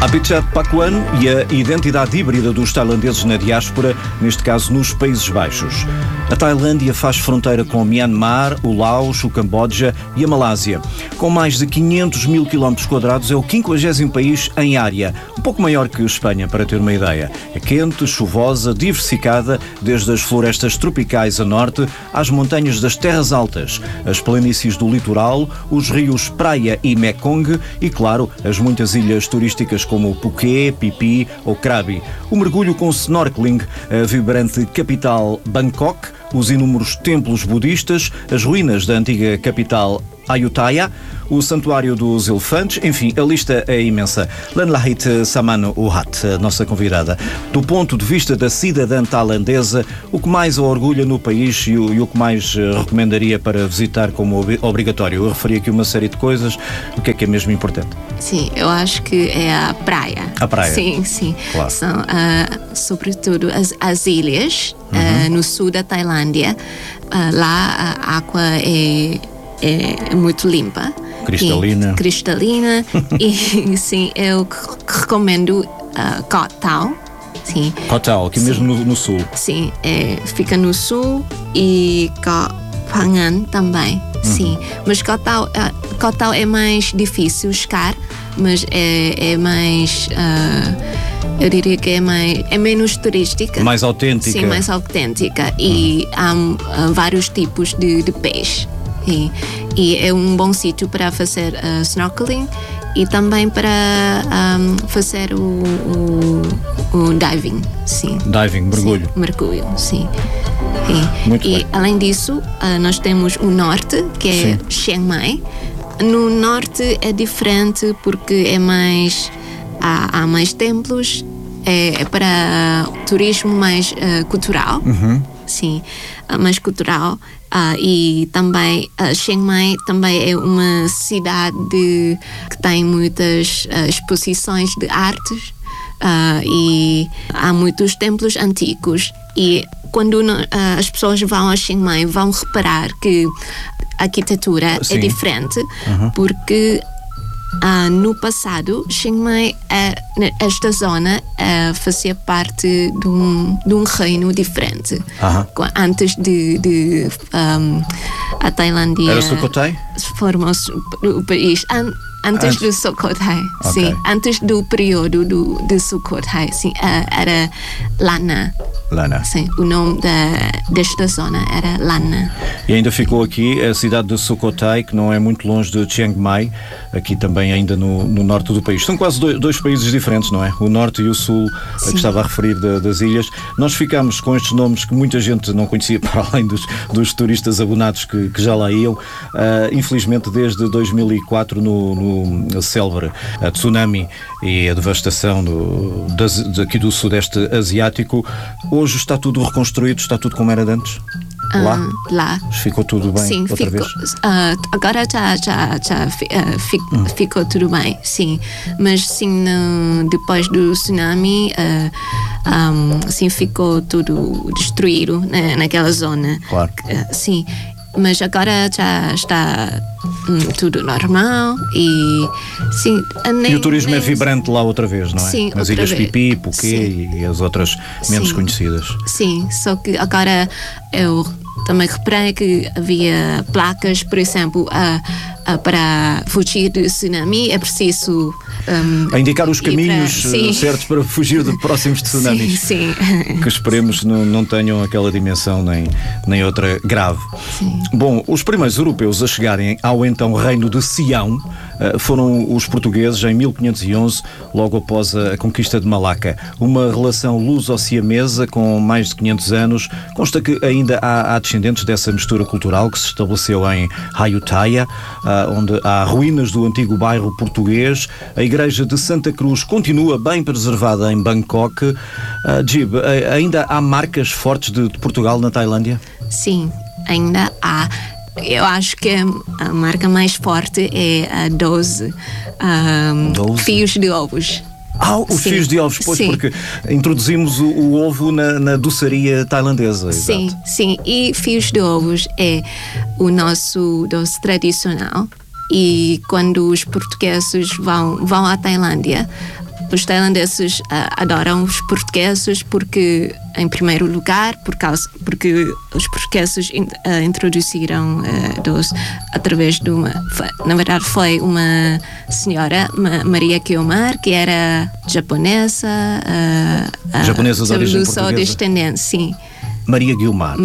Apichat Pakwan e a identidade híbrida dos tailandeses na diáspora, neste caso nos Países Baixos. A Tailândia faz fronteira com o Myanmar, o Laos, o Camboja e a Malásia. Com mais de 500 mil km², é o 50º país em área, um pouco maior que a Espanha, para ter uma ideia. É quente, chuvosa, diversificada, desde as florestas tropicais a norte às montanhas das terras altas, as planícies do litoral, os rios Praia e Mekong e, claro, as muitas ilhas turísticas como Phuket, Phi Phi ou Krabi. O mergulho com snorkeling, a vibrante capital Bangkok, os inúmeros templos budistas, as ruínas da antiga capital Ayutthaya, o Santuário dos Elefantes, enfim, a lista é imensa. Lanlahit Samanouhat, a nossa convidada. Do ponto de vista da cidadã tailandesa, o que mais a orgulha no país e o que mais recomendaria para visitar como obrigatório? Eu referi aqui uma série de coisas, o que é mesmo importante? Sim, eu acho que é a praia. A praia? Sim. Claro. São, sobretudo, as ilhas no sul da Tailândia. Lá a água é muito limpa. Cristalina. E sim, eu recomendo Koh Tao. Sim. Koh Tao, aqui mesmo no sul. Sim, fica no sul e Koh Phangan também. Sim, mas Koh Tao é mais difícil chegar, mas é mais... eu diria que é menos turística. Mais autêntica. Sim, mais autêntica. E há vários tipos de peixe. E é um bom sítio para fazer snorkeling e também para fazer o diving, sim. Diving, mergulho. Sim, mergulho, sim. Muito bem. Além disso, nós temos o norte, que é Chiang Mai. No norte é diferente porque é mais... Há mais templos, é para turismo mais cultural. Sim, mais cultural. E também Chiang Mai também é uma cidade que tem muitas exposições de artes e há muitos templos antigos. E quando as pessoas vão a Chiang Mai vão reparar que a arquitetura é diferente, porque no passado, Chiang Mai, esta zona, fazia parte de um reino diferente. Antes de a Tailândia... Era Sukhothai? Formou-se o país. Antes do Sukhothai, sim. Antes do período de Sukhothai, sim. Era Lanna. Sim, o nome desta zona era Lanna. E ainda ficou aqui a cidade de Sukhothai, que não é muito longe de Chiang Mai, aqui também ainda no norte do país. São quase dois países diferentes, não é? O norte e o sul, que estava a referir das ilhas. Nós ficámos com estes nomes que muita gente não conhecia, para além dos turistas abonados que já lá iam. Infelizmente, desde 2004, no célebre tsunami e a devastação aqui do sudeste asiático, hoje está tudo reconstruído, está tudo como era de antes? Lá? Ficou tudo bem? Sim, outra vez? Agora já ficou tudo bem, sim. Mas sim, depois do tsunami, sim, ficou tudo destruído naquela zona. Claro. Sim. Mas agora já está tudo normal e sim. E o turismo é vibrante lá outra vez, não é? Sim, as ilhas Phi Phi, Phuket e as outras menos conhecidas. Sim, só que agora eu também reparei que havia placas, por exemplo, para fugir do tsunami é preciso a indicar os caminhos certos para fugir de próximos tsunamis. Sim. Que esperemos não tenham aquela dimensão nem outra grave. Sim. Bom, os primeiros europeus a chegarem ao então reino de Sião foram os portugueses em 1511, logo após a conquista de Malaca. Uma relação luso-siamesa com mais de 500 anos. Consta que ainda há descendentes dessa mistura cultural que se estabeleceu em Ayutthaya, onde há ruínas do antigo bairro português. A igreja de Santa Cruz continua bem preservada em Bangkok. Jib, ainda há marcas fortes de Portugal na Tailândia? Sim, ainda há. Eu acho que a marca mais forte é a 12 fios de ovos. Os fios de ovos, pois, porque introduzimos o ovo na doçaria tailandesa. Sim, exato. Sim, e fios de ovos é o nosso doce tradicional. E quando os portugueses vão à Tailândia, os tailandeses adoram os portugueses porque, em primeiro lugar, porque os portugueses introduziram através de na verdade foi uma senhora, Maria Guiomar, que era japonesa de origem portuguesa. Descendente, sim. Maria Guiomar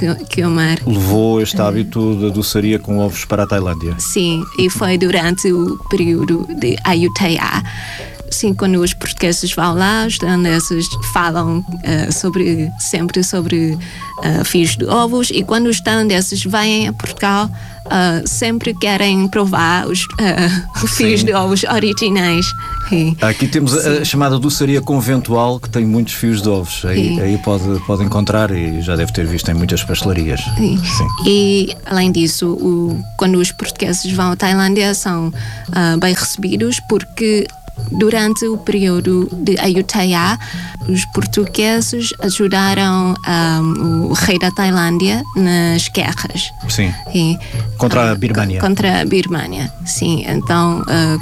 levou este hábito da doçaria com ovos para a Tailândia. Sim, e foi durante o período de Ayutthaya. Sim, quando os portugueses vão lá, os tailandeses falam sempre sobre fios de ovos, e quando os tailandeses vêm a Portugal, sempre querem provar os fios de ovos originais. Aqui temos a chamada doçaria conventual, que tem muitos fios de ovos. Aí pode encontrar, e já deve ter visto em muitas pastelarias. Sim. E, além disso, quando os portugueses vão à Tailândia, são bem recebidos, porque durante o período de Ayutthaya, os portugueses ajudaram o rei da Tailândia nas guerras. Sim. Contra a Birmânia. Contra a Birmânia, sim. Então,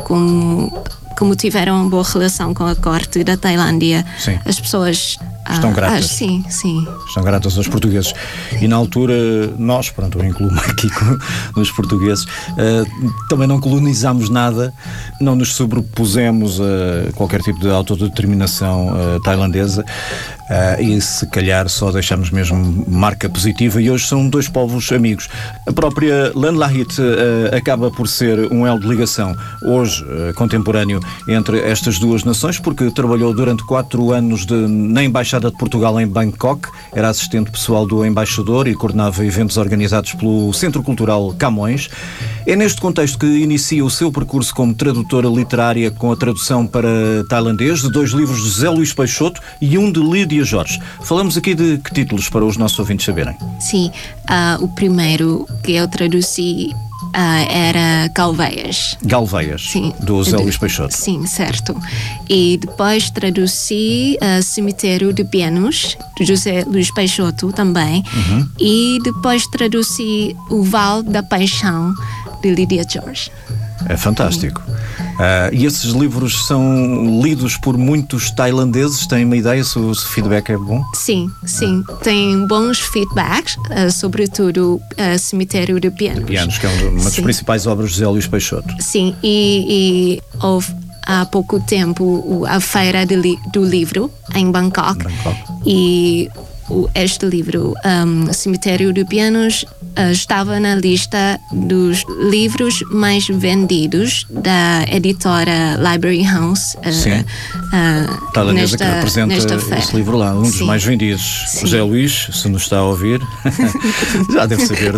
como tiveram uma boa relação com a corte da Tailândia, sim, as pessoas estão gratas. Sim. Estão gratas aos portugueses. E na altura, nós, eu incluo-me aqui nos portugueses, também não colonizámos nada, não nos sobrepusemos a qualquer tipo de autodeterminação tailandesa, e se calhar só deixamos mesmo marca positiva, e hoje são dois povos amigos. A própria Lan Lahit acaba por ser um elo de ligação, hoje contemporâneo, entre estas duas nações, porque trabalhou durante 4 anos na Embaixada de Portugal em Bangkok, era assistente pessoal do embaixador e coordenava eventos organizados pelo Centro Cultural Camões. É neste contexto que inicia o seu percurso como tradutora literária, com a tradução para tailandês de 2 livros de José Luís Peixoto e um de Lídia Jorge. Falamos aqui de que títulos, para os nossos ouvintes saberem? Sim, o primeiro que eu traduzi era Galveias. Sim, do José Luís Peixoto. Sim, certo. E depois traduzi Cemitério de Pianos, de José Luís Peixoto também. E depois traduzi O Vale da Paixão, de Lídia Jorge. É fantástico. E esses livros são lidos por muitos tailandeses? Têm uma ideia se o feedback é bom? Sim. Tem bons feedbacks, sobretudo Cemitério de Pianos. Que é uma das principais obras de José Luís Peixoto. Sim, e houve há pouco tempo a Feira do Livro em Bangkok. E este livro, Cemitério de Pianos, estava na lista dos livros mais vendidos da editora Library House. Tailandesa, que representa esse livro lá, um dos mais vendidos. Sim. José Luís, se nos está a ouvir, já deve saber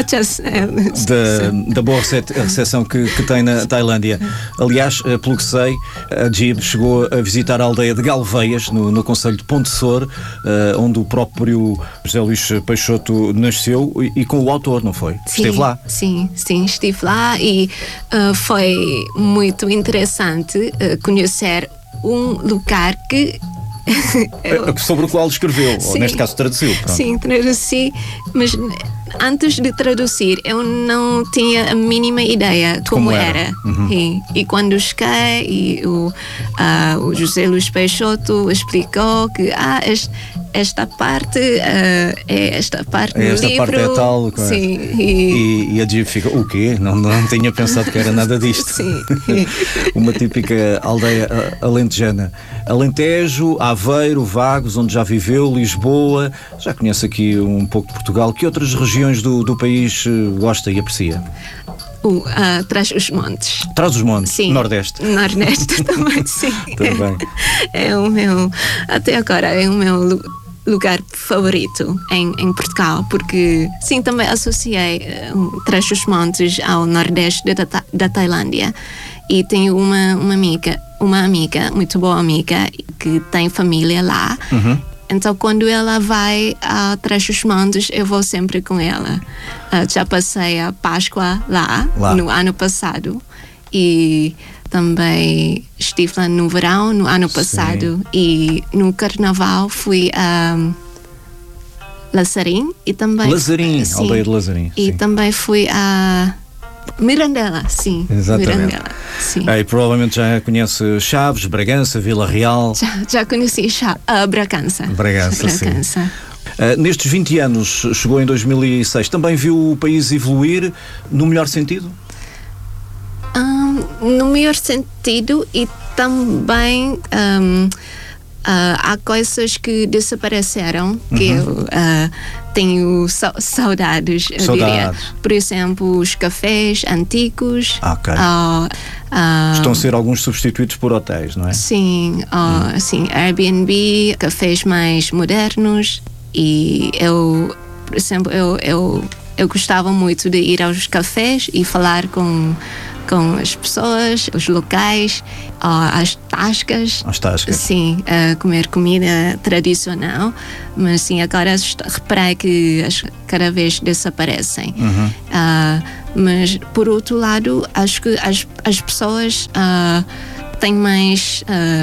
da boa recepção que tem na Tailândia. Aliás, pelo que sei, a Jib chegou a visitar a aldeia de Galveias, no concelho de Pontessor, onde o próprio José Luís Peixoto nasceu, e com o autor, não foi? Sim, esteve lá? Sim, estive lá, e foi muito interessante conhecer um lugar que sobre o qual escreveu, ou neste caso traduziu. Pronto. Sim, traduzi, mas antes de traduzir eu não tinha a mínima ideia de como era. E quando cheguei, o José Luís Peixoto explicou que esta parte é esta parte do livro. Esta parte é tal. Sim. E a Jib fica, o quê? Não tinha pensado que era nada disto. Sim. Uma típica aldeia alentejana. Alentejo, Aveiro, Vagos, onde já viveu, Lisboa. Já conhece aqui um pouco de Portugal. Que outras regiões do país gosta e aprecia? Trás-os-Montes. Trás-os-Montes? Sim. Nordeste também, sim. Também. É o meu, até agora, é o meu lugar favorito em Portugal, porque sim, também associei Trás-os-Montes ao Nordeste da Tailândia, e tenho uma amiga, muito boa amiga, que tem família lá. Então, quando ela vai a Trás-os-Montes, eu vou sempre com ela. Já passei a Páscoa lá no ano passado, e também estive lá no verão, no ano passado. Sim. E no Carnaval fui a Lazarim, e também... Lazarim, aldeia de Lazarim. E também fui a Mirandela, sim. Exatamente. Mirandela, sim. E provavelmente já conhece Chaves, Bragança, Vila Real. Já conheci Bragança. Bragança, sim. Nestes 20 anos, chegou em 2006, também viu o país evoluir no melhor sentido? No melhor sentido, e também há coisas que desapareceram que eu tenho saudades, eu diria. Por exemplo, os cafés antigos. Ok. Estão a ser alguns substituídos por hotéis, não é? Sim, sim, Airbnb, cafés mais modernos. E eu, por exemplo, eu gostava muito de ir aos cafés e falar com as pessoas, os locais, as tascas. As tascas. Sim, comer comida tradicional. Mas sim, agora reparei que cada vez desaparecem. Mas, por outro lado, acho que as pessoas têm mais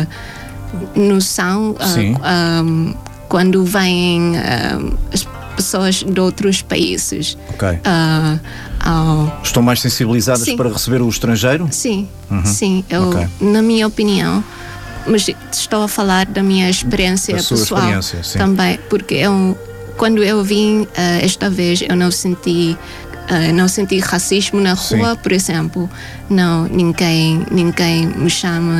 noção quando vêm as pessoas de outros países. Ok. Estão mais sensibilizadas para receber o estrangeiro? Sim, sim. Na minha opinião, mas estou a falar da minha experiência pessoal também, porque quando eu vim esta vez, eu não senti racismo na rua, por exemplo. Não, ninguém me chama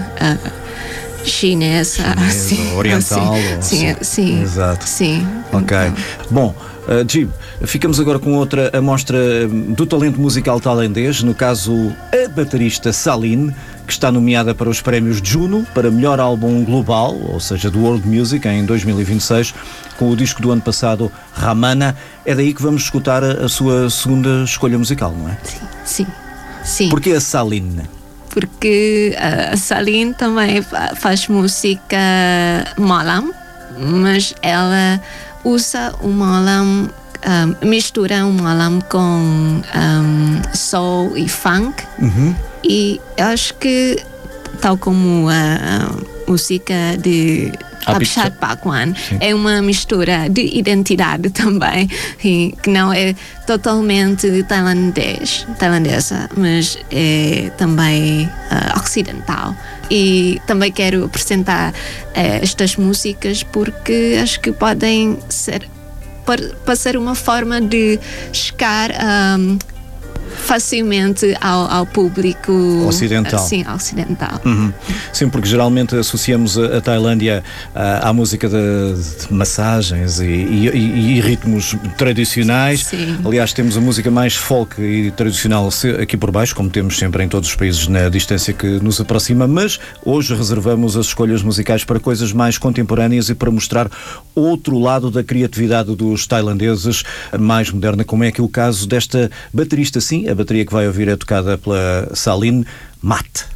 chinesa, assim, oriental. Sim. Exato. Sim. Ok. Bom, Jib, ficamos agora com outra amostra do talento musical tailandês, no caso a baterista Saline, que está nomeada para os prémios Juno para melhor álbum global, ou seja, do World Music, em 2026, com o disco do ano passado, Ramana. É daí que vamos escutar a sua segunda escolha musical, não é? Sim. Porquê a Saline? Porque a Saline também faz música Malam, mas ela usa o Malam, mistura o Malam com soul e funk. E eu acho que, tal como a música de Abhishek Bhagwan, é uma mistura de identidade também, e que não é totalmente tailandesa, mas é também ocidental. E também quero apresentar estas músicas porque acho que podem ser uma forma de chegar facilmente ao público ocidental. Sim, ocidental. Sim, porque geralmente associamos a Tailândia à música de massagens e ritmos tradicionais. Sim. Aliás, temos a música mais folk e tradicional aqui por baixo, como temos sempre em todos os países na distância que nos aproxima, mas hoje reservamos as escolhas musicais para coisas mais contemporâneas e para mostrar outro lado da criatividade dos tailandeses, mais moderna, como é que é o caso desta baterista. Sim, a bateria que vai ouvir é tocada pela Saline Mat.